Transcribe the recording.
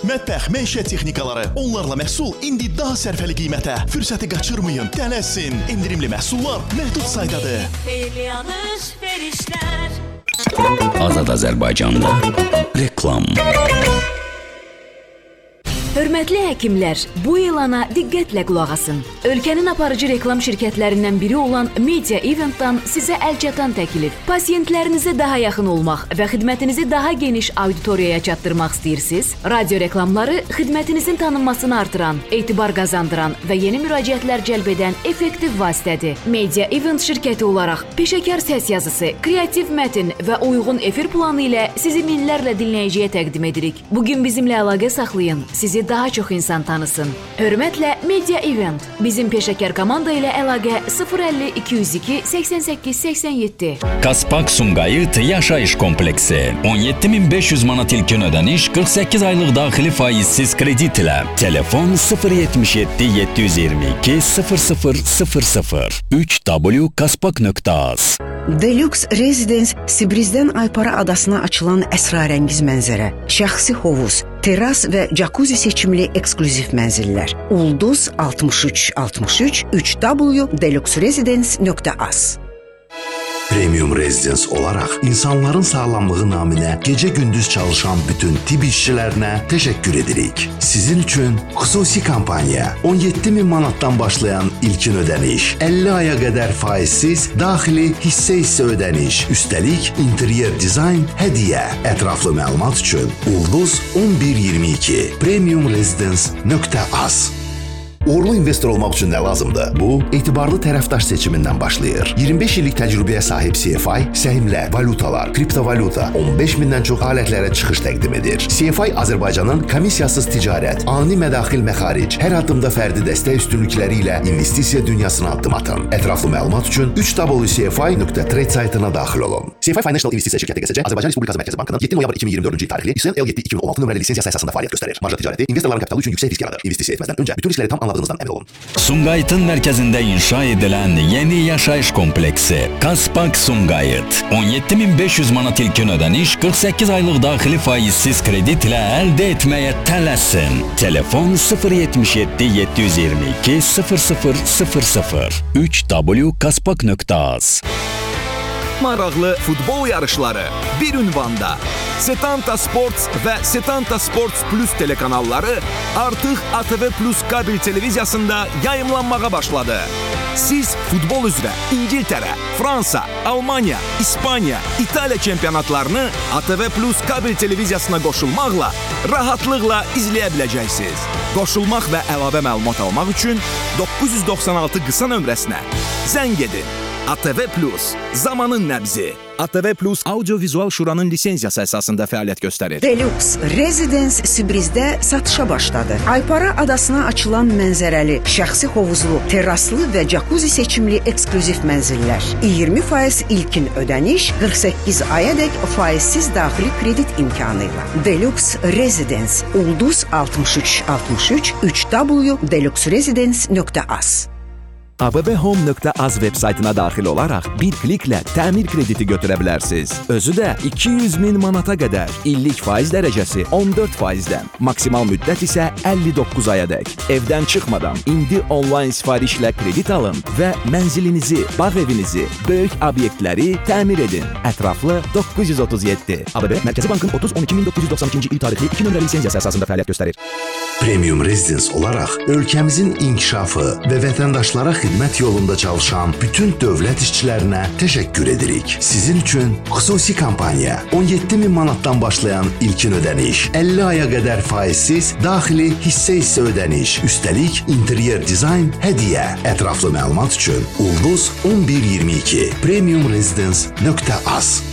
Mətbəx, məişət texnikaları, onlarla məhsul indi daha sərfəli qiymətə. Fürsəti qaçırmayın, tələsin. İndirimli məhsullar məhdud saydadır. Azad Azərbaycanda reklam. Hörmətli həkimlər, bu elana diqqətlə qulaq asın. Ölkənin aparıcı reklam şirkətlərindən biri olan Media Event'dan sizə əlçatan təklif. Pasiyentlərinizə daha yaxın olmaq və xidmətinizi daha geniş auditoriyaya çatdırmaq istəyirsiniz? Radio reklamları xidmətinizin tanınmasını artıran, etibar qazandıran və yeni müraciətlər cəlb edən effektiv vasitədir. Media Event şirkəti olaraq peşəkar səs yazısı, kreativ mətn və uyğun efir planı ilə sizi minlərlə dinləyiciyə təqdim edirik. Bugün bizimlə əlaqə saxlayın. Sizi daha çox insan tanısın. Hörmətlə Media Event. Bizim peşəkar komanda ilə əlaqə 050 202 88 87. Kaspak Sumqayıt Yaşayış Kompleksi. 17.500 manat ilkin ödəniş, 48 aylıq daxili faizsiz kredit ilə. Telefon 077 722 0000 3w.kaspak.az. Deluxe Residence Sibrizdən Aypara adasına açılan əsrarəngiz mənzərə, şəxsi hovuz, teras və jacuzzi seçimli eksklüziv mənzillər. Ulduz 6363 3w.deluxeresidence.az. Premium Residence olaraq insanların sağlamlığı naminə gecə-gündüz çalışan bütün tibb işçilərinə təşəkkür edirik. Sizin üçün xüsusi kampaniya 17.000 manatdan başlayan ilkin ödəniş, 50 aya qədər faizsiz daxili hissə ödəniş, üstəlik interyer dizayn hədiyyə. Ətraflı məlumat üçün Ulduz 1122 premiumresidence.az. Uğurlu investor olmaq üçün nə lazımdır? Bu, etibarlı tərəfdaş seçimindən başlayır. 25 illik təcrübəyə sahib CFI, səhmlər, valutalar, kriptovalyuta, 15.000-dən çox alətlərə çıxış təqdim edir. CFI Azərbaycanın komissiyasız ticarət, ani mədaxil məxaric, hər addımda fərdi dəstək üstünlükləri ilə investisiya dünyasına addım atın. Ətraflı məlumat üçün 3w.cfi.trade saytına daxil olun. CFI Financial İnvestisiya şirkəti QSC Azərbaycan Respublikası Mərkəzi Bankının 7 noyabr 2024-cü il tarixli İSN L7-2016 nömrəli lisensiyası əsasında fəaliyyət göstərir. Marja ticarəti investorların kapitalı üçün yüksək risk yaradır. İnvestisiya etməzdən öncə bütün riskləri tam anladığınızdan əmin olun. Sumqayıtın mərkəzində inşa edilən yeni yaşayış kompleksi Kaspak Sumqayıt. 17.500 manat ilkin ödəniş, 48 aylıq daxili faizsiz kredit ilə əldə etməyə tələsin. Telefon 077 722 0000 3w.kaspak.az. Maraqlı futbol yarışları bir ünvanda. Setanta Sports və Setanta Sports Plus telekanalları artıq ATV Plus kabel televiziyasında yayımlanmağa başladı. Siz futbol üzrə İngiltərə, Fransa, Almanya, İspaniya, İtaliya çempionatlarını ATV Plus kabel televiziyasına qoşulmaqla rahatlıqla izləyə biləcəksiniz. Qoşulmaq və əlavə məlumat almaq üçün 996 qısa nömrəsinə zəng edin. ATV Plus, zamanın nəbzi. ATV Plus Audio-Vizual Şuranın lisensiyası əsasında fəaliyyət göstərir. Deluxe Residence Sibrizdə satışa başladı. Aypara adasına açılan mənzərəli, şəxsi hovuzlu, teraslı və jacuzzi seçimli eksklüziv mənzillər. 20% ilkin ödəniş, 48 ayadək faizsiz daxili kredit imkanı ilə. Deluxe Residence, Ulduz 6363 3w.deluxeresidence.az. avbhome.az web saytına daxil olaraq bir kliklə təmir krediti götürə bilərsiniz. Özü də 200.000 manata qədər, illik faiz dərəcəsi 14%-dən, maksimal müddət isə 59 ayadək. Evdən çıxmadan indi onlayn sifarişlə kredit alın və mənzilinizi, bağ evinizi, böyük obyektləri təmir edin. Ətraflı 937. ABB Mərkəzi Bankın 30-12-1992-ci il tarixli 2 nömrəli lisensiyası əsasında fəaliyyət göstərir. Premium Residence olaraq ölkəmizin inkişafı və vətəndaşlara xidmət yolunda çalışan bütün dövlət işçilərinə təşəkkür edirik. Sizin üçün xüsusi kampaniya 17.000 manatdan başlayan ilkin ödəniş, 50 aya qədər faizsiz daxili hissə ödəniş, üstəlik interyer dizayn hədiyyə. Ətraflı məlumat üçün Ulduz 1122 premiumresidence.az.